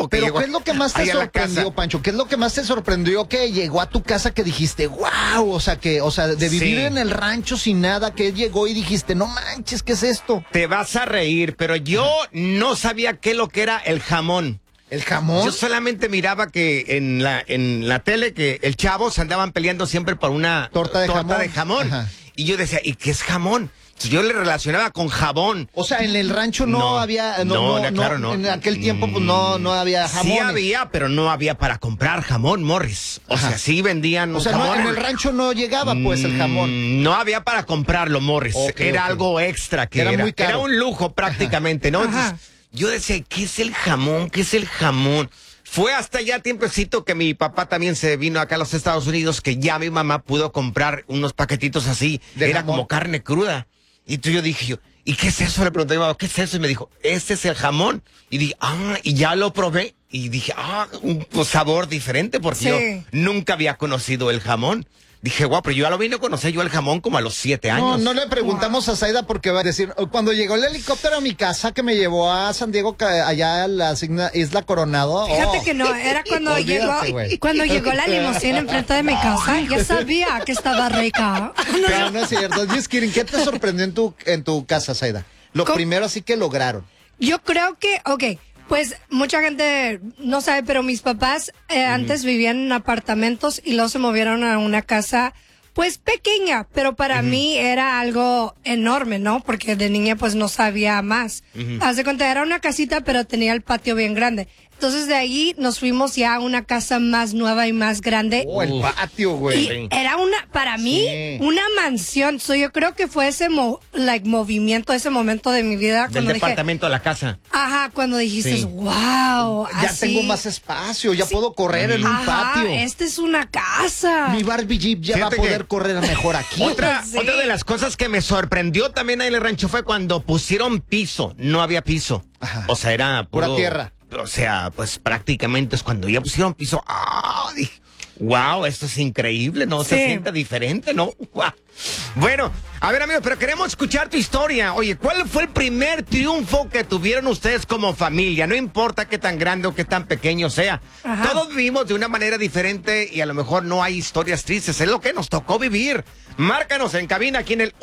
tipo que Pero llegó ¿qué es lo que más te ahí a la sorprendió, casa. Pancho? ¿Qué es lo que más te sorprendió que llegó a tu casa que dijiste, wow, o sea, de vivir Sí. en el rancho sin nada, que llegó y dijiste, no manches, ¿qué es esto? Te vas a reír, pero yo no sabía qué es lo que era el jamón. ¿El jamón? Yo solamente miraba que en la tele que el chavo se andaban peleando siempre por una Torta de jamón. Ajá. Y yo decía, ¿y qué es jamón? Yo le relacionaba con jabón. O sea, en el rancho no No. había, Claro, no. en aquel tiempo pues no había jamones. Sí había, pero no había para comprar jamón, Morris. O Ajá. sea, sí vendían O sea, jamón. en el rancho no llegaba pues el jamón. No había para comprarlo, Morris. Ok, era ok. algo extra que Era muy caro. Era un lujo prácticamente, ¿no? Ajá. Entonces, yo decía, ¿qué es el jamón? ¿Qué es el jamón? Fue hasta ya tiempecito que mi papá también se vino acá a los Estados Unidos, que ya mi mamá pudo comprar unos paquetitos así. ¿De Era jamón? como carne cruda. Y entonces yo dije, ¿y qué es eso? Le pregunté a mi mamá, ¿qué es eso? Y me dijo, este es el jamón. Y dije, y ya lo probé. Y dije, un sabor diferente, porque Sí. yo nunca había conocido el jamón. Dije, guau, pero yo ya lo vine a conocer yo el jamón como a los 7 No, años. no le preguntamos a Zaida porque va a decir, cuando llegó el helicóptero a mi casa que me llevó a San Diego, allá a la Isla Coronado. Fíjate que no, era cuando Olvídate, güey. llegó la limusina enfrente de mi casa, ya sabía que estaba rica. Pero no es cierto. Just kidding. ¿Qué te sorprendió en tu casa, Zaida? Lo ¿Cómo? primero así que lograron. Yo creo que, pues mucha gente no sabe, pero mis papás antes vivían en apartamentos y luego se movieron a una casa pues pequeña, pero para mí era algo enorme, ¿no? Porque de niña pues no sabía más. Haz de cuenta, era una casita pero tenía el patio bien grande. Entonces de ahí nos fuimos ya a una casa más nueva y más grande. Oh, el patio, güey. Y era para mí, Sí. una mansión. Yo creo que fue ese movimiento, ese momento de mi vida Del cuando dije, departamento a la casa. cuando dijiste, Sí. wow, Ya así. tengo más espacio, ya puedo correr en un Ajá, patio. esta es una casa. Mi Barbie Jeep ya Fíjate va a poder que- correr mejor aquí. Otra Sí. de las cosas que me sorprendió también ahí en el rancho fue cuando pusieron piso. No había piso. Ajá. O sea, era Pura puro- tierra. O sea, pues prácticamente es cuando ya pusieron piso. Dije, wow, esto es increíble, ¿no? Se Sí. siente diferente, ¿no? Guau. Bueno, a ver, amigos, pero queremos escuchar tu historia. Oye, ¿cuál fue el primer triunfo que tuvieron ustedes como familia? No importa qué tan grande o qué tan pequeño sea. Ajá. Todos vivimos de una manera diferente y a lo mejor no hay historias tristes. Es lo que nos tocó vivir. Márcanos en cabina aquí en el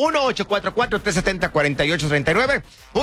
1-844-370-4839.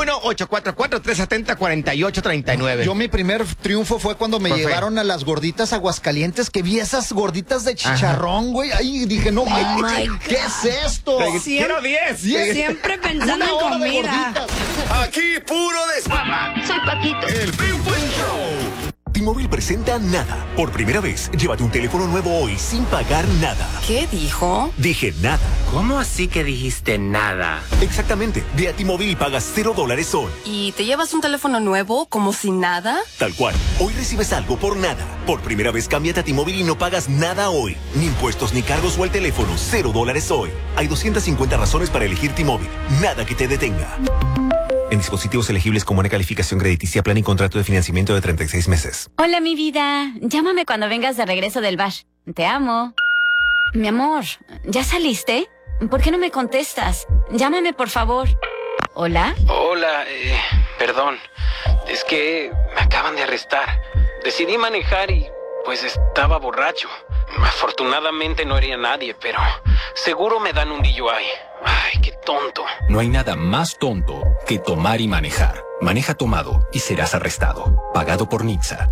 1-844-370-4839. Yo mi primer triunfo fue cuando me ¿Cuál fue? llevaron a las gorditas Aguascalientes, que vi esas gorditas de chicharrón, güey. Ahí dije, no, my ¿qué es esto? Quiero 10. Siempre pensando Una en hora de comida. gorditas. Aquí puro desmama. Soy Paquito. El Big Buen Show. T-Mobile presenta Nada. Por primera vez, llévate un teléfono nuevo hoy sin pagar nada. ¿Qué dijo? Dije nada. ¿Cómo así que dijiste nada? Exactamente. Ve a T-Mobile y pagas $0 hoy. ¿Y te llevas un teléfono nuevo como si nada? Tal cual. Hoy recibes algo por nada. Por primera vez, cámbiate a T-Mobile y no pagas nada hoy. Ni impuestos, ni cargos o el teléfono. $0 hoy. Hay 250 razones para elegir T-Mobile. Nada que te detenga. En dispositivos elegibles con buena calificación crediticia, plan y contrato de financiamiento de 36 meses. Hola, mi vida. Llámame cuando vengas de regreso del bar. Te amo. Mi amor, ¿ya saliste? ¿Por qué no me contestas? Llámame, por favor. ¿Hola? Hola, perdón. Es que me acaban de arrestar. Decidí manejar y pues estaba borracho. Afortunadamente no hería a nadie, pero seguro me dan un DUI. Ay, qué tonto. No hay nada más tonto que tomar y manejar. Maneja tomado y serás arrestado. Pagado por Nixa.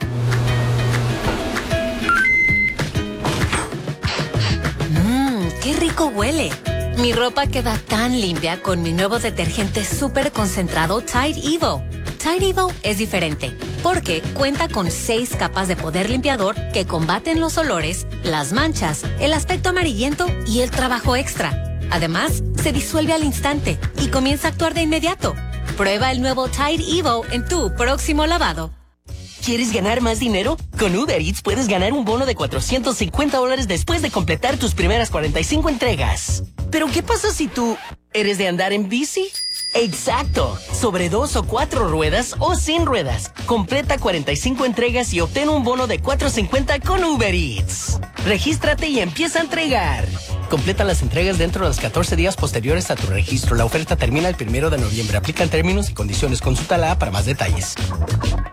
¡Qué rico huele! Mi ropa queda tan limpia con mi nuevo detergente súper concentrado Tide Evo. Tide Evo es diferente porque cuenta con 6 capas de poder limpiador que combaten los olores, las manchas, el aspecto amarillento y el trabajo extra. Además, se disuelve al instante y comienza a actuar de inmediato. Prueba el nuevo Tide Evo en tu próximo lavado. ¿Quieres ganar más dinero? Con Uber Eats puedes ganar un bono de $450 después de completar tus primeras 45 entregas. ¿Pero qué pasa si tú eres de andar en bici? ¡Exacto! Sobre 2 o 4 ruedas o sin ruedas. Completa 45 entregas y obtén un bono de $450 con Uber Eats. Regístrate y empieza a entregar. Completa las entregas dentro de los 14 días posteriores a tu registro. La oferta termina el 1 de noviembre. Aplican términos y condiciones. Consulta la para más detalles.